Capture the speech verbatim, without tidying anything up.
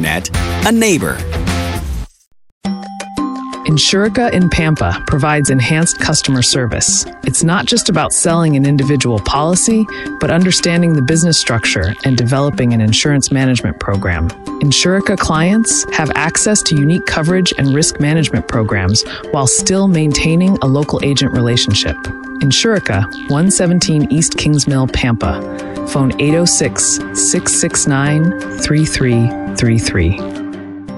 internet, a neighbor. Insurica in Pampa provides enhanced customer service. It's not just about selling an individual policy, but understanding the business structure and developing an insurance management program. Insurica clients have access to unique coverage and risk management programs while still maintaining a local agent relationship. Insurica, one seventeen East Kings Mill, Pampa. Phone eight oh six, six six nine, three three three three.